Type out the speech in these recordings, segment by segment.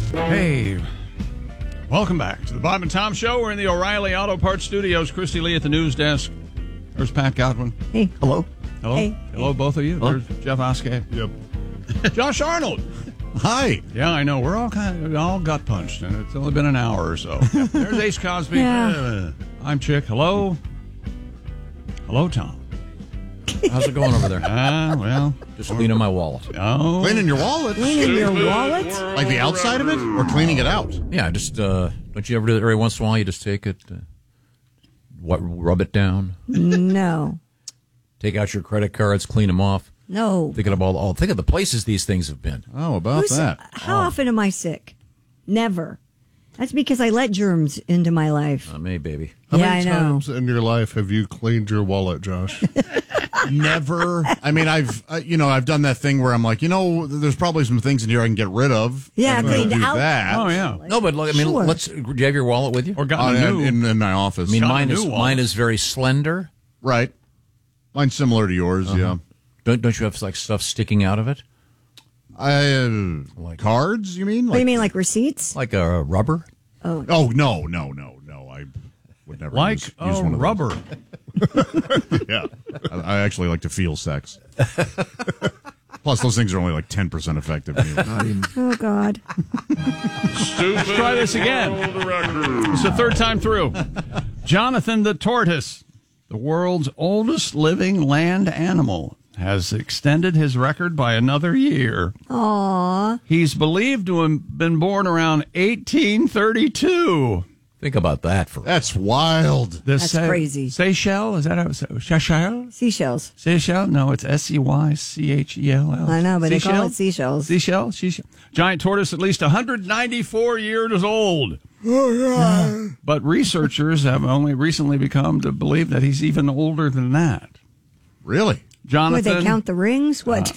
Hey, welcome back to the Bob and Tom Show. We're in the O'Reilly Auto Parts Studios. Christy Lee at the news desk. There's Pat Godwin. Hey. Hello. Hello. Hey. Hello, both of you. Hello. There's Jeff Oskay. Yep. Josh Arnold. Hi. Yeah, I know. We're all gut punched, and it's only been an hour or so. There's Ace Cosby. Yeah. I'm Chick. Hello. Hello, Tom. How's it going over there? Well. Just cleaning my wallet. Oh. Cleaning your wallet? Cleaning your wallet? Like the outside of it? Or cleaning it out? Yeah, just don't you ever do that every once in a while? You just take it, rub it down, No. take out your credit cards, clean them off. No. Thinking of think of the places these things have been. Oh, about that. How often am I sick? Never. That's because I let germs into my life. Not me, baby. How Yeah, many I know. times in your life have you cleaned your wallet, Josh? Never. I mean, I've done that thing where I'm like, there's probably some things in here I can get rid of. Yeah, I'm gonna cleaned do out. that. Oh, yeah. No, but look, I mean, Sure. do you have your wallet with you? Or got a new. in my office. I mean, got a mine new is wallet. very slender. Right. Mine's similar to yours, yeah. Don't you have like stuff sticking out of it, Cards, you mean? What do you mean, like receipts? like a rubber? Oh, no. I would never Like use one of those. rubber. Yeah. I actually like to feel sex. Plus, those things are only like 10% effective. Oh, God. Let's try this again. It's the third time through. Jonathan the tortoise, the world's oldest living land animal, has extended his record by another year. Aw. He's believed to have been born around 1832. Think about that for That's wild. That's crazy. Seychelles? Is that how it's Seychelles? Seashells. Seychelles? No, it's Seychelles. I know, but they call it seashells. Seychelles? Giant tortoise, at least 194 years old. But researchers have only recently become to believe that he's even older than that. Really? Jonathan, Would they count the rings? What?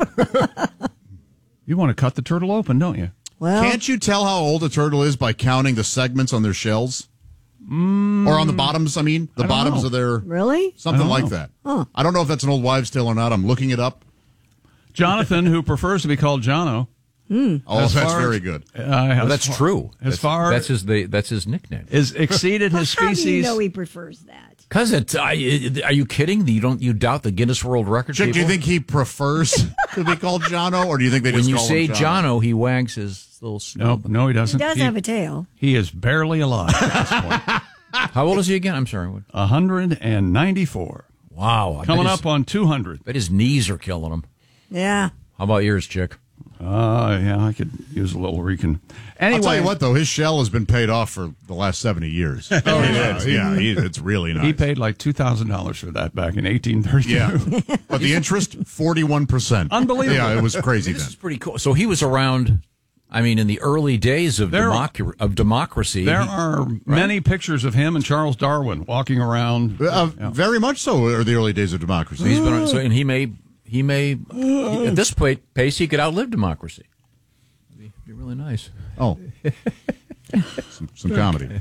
you want to cut the turtle open, don't you? Well, Can't you tell how old a turtle is by counting the segments on their shells? Or on the bottoms, the bottoms know. of their... really? Something I don't like know. that. Huh. I don't know if that's an old wives' tale or not. I'm looking it up. Jonathan, who prefers to be called Jono. Oh, As that's far as- very good. that's true. That's That's his nickname. is exceeded his How do you species. know he prefers that? Because are you kidding? You doubt the Guinness World Record? Chick, do you people? think he prefers to be called Jono, or do you think they when just you call say him Jono? Jono, he wags his little No, snout? no, he doesn't. He does have a tail. He is barely alive at this point. How old is he again? I'm sorry. What? 194. Wow. Coming up on 200. Bet his knees are killing him. Yeah. How about yours, Chick? Yeah, I could use a little recon. Anyway, I'll tell you what, though, his shell has been paid off for the last 70 years. Oh, it's really nice. he paid like $2,000 for that back in 1832. Yeah. But the interest, 41%. Unbelievable. Yeah, it was crazy This then. is pretty cool. So he was around, in the early days of democracy. There are many pictures of him and Charles Darwin walking around. Very much so, are the early days of democracy. He's been and he may at this pace he could outlive democracy. It'd be really nice. Oh. some comedy.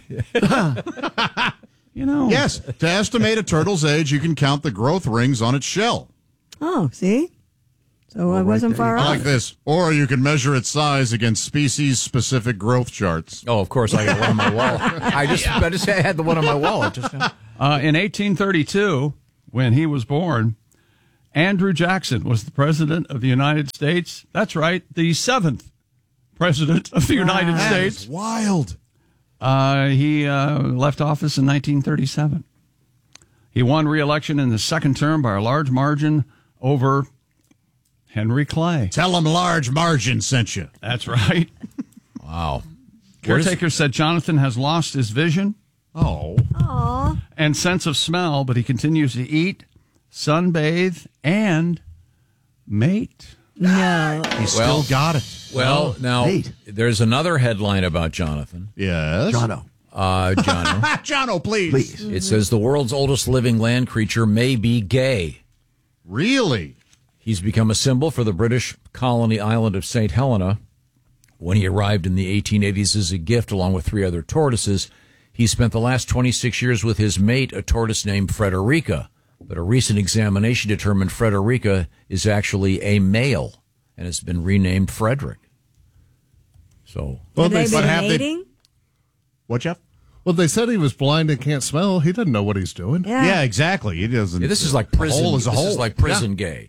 Yes, to estimate a turtle's age, you can count the growth rings on its shell. Oh, see? So I wasn't far off. Like this. Or you can measure its size against species-specific growth charts. Oh, of course, I got one on my wall. I just had the one on my wall. Just now. In 1832, when he was born, Andrew Jackson was the president of the United States. That's right, the 7th president of the United States. That's wild. He left office in 1937. He won re-election in the second term by a large margin over Henry Clay. Tell him large margin sent you. That's right. Wow. Caretaker said Jonathan has lost his vision Oh. and sense of smell, but he continues to eat, sunbathe, and mate. No. He still got it. Well, now Nate. there's another headline about Jonathan. Yes. Jono. Jono. Jono, please. Please. It says the world's oldest living land creature may be gay. Really? He's become a symbol for the British colony island of St. Helena. When he arrived in the 1880s as a gift along with 3 other tortoises, he spent the last 26 years with his mate, a tortoise named Frederica. But a recent examination determined Frederica is actually a male and has been renamed Frederick. So, Have they but been have they- mating? What, Jeff? Well, they said he was blind and can't smell. He doesn't know what he's doing. Yeah. Exactly. He doesn't. yeah, this is like prison. A hole is a this hole. is like prison gay.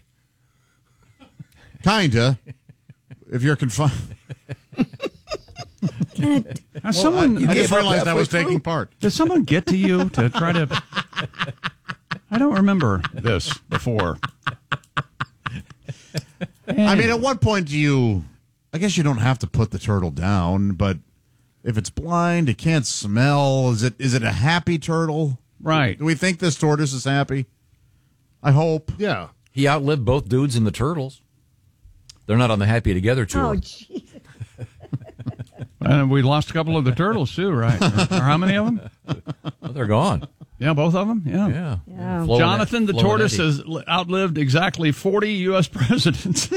Kinda. If you're confined. Has someone, I gave just up realized I halfway was taking through. part. did someone get to you to try to? I don't remember this before. I mean, at what point do you? I guess you don't have to put the turtle down, but if it's blind, it can't smell. Is it a happy turtle? Right. Do we think this tortoise is happy? I hope. Yeah. He outlived both dudes and the turtles. They're not on the Happy Together tour. Oh, jeez. And we lost a couple of the turtles too, right? Or how many of them? Oh, they're gone. Yeah, both of them. Yeah. Yeah. Yeah. Flo and- Jonathan the Flo and tortoise Eddie. has outlived exactly 40 U.S. presidents.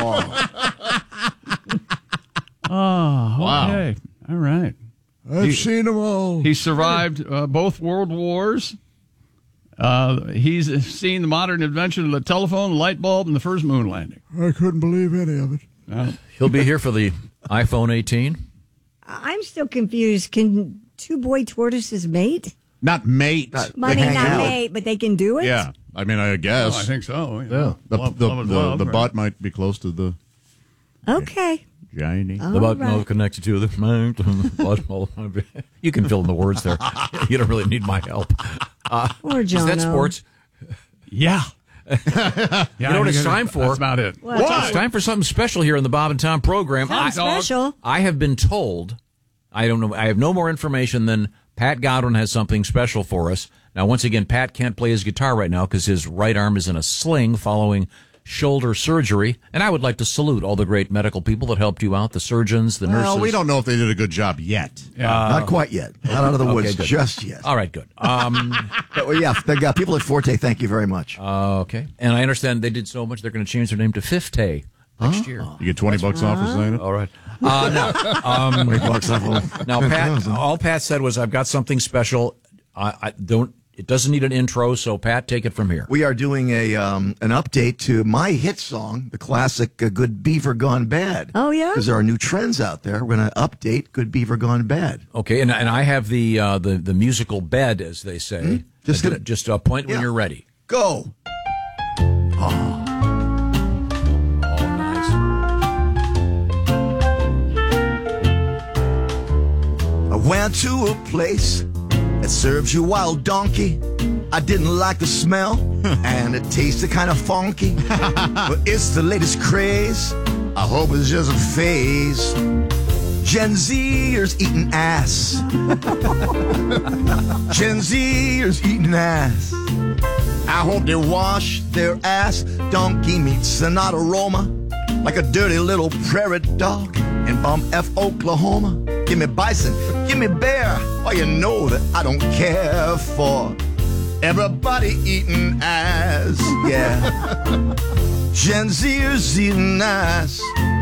Oh, Wow. okay. All right. I've seen them all. He survived both world wars. He's seen the modern invention of the telephone, light bulb, and the first moon landing. I couldn't believe any of it. He'll be here for the iPhone 18. I'm still confused. Can two boy tortoises mate? Not mate. I mean, hang not out. mate, but they can do it? Yeah. I mean, I guess. Oh, I think so. Yeah. The butt might be close to the Okay. gynae. The button right. connected to the You can fill in the words there. You don't really need my help. Or Is Jono. that sports? Yeah. You know what it's time for? That's about it. What? It's time for something special here in the Bob and Tom program. Something special? I have been told, I don't know, I have no more information than Pat Godwin has something special for us. Now, once again, Pat can't play his guitar right now because his right arm is in a sling following shoulder surgery. And I would like to salute all the great medical people that helped you out, the surgeons, the nurses. Well, we don't know if they did a good job yet. Not quite yet. Not out of the woods Okay, good. just yet. All right, good. But well, yeah, they got people at Forte. Thank you very much. Okay. And I understand they did so much, they're going to change their name to Fifth next year. You get $20 off for saying it. All right. Now, $20 off. Now, Pat, all Pat said was, I've got something special. I don't. It doesn't need an intro, so Pat, take it from here. We are doing a an update to my hit song, the classic "Good Beaver Gone Bad." Oh, yeah? Because there are new trends out there. We're going to update "Good Beaver Gone Bad." Okay, and I have the musical bed, as they say. Just a point when Yeah. you're ready. Go. Oh, nice. I went to a place that serves you wild donkey. I didn't like the smell, and it tasted kind of funky. But it's the latest craze. I hope it's just a phase. Gen Zers eating ass. Gen Zers eating ass. I hope they wash their ass. Donkey meat's an aroma like a dirty little prairie dog in Bomb F, Oklahoma. Give me bison, give me bear. Oh, you know that I don't care for everybody eating ass. Yeah. Gen Zers eating ass.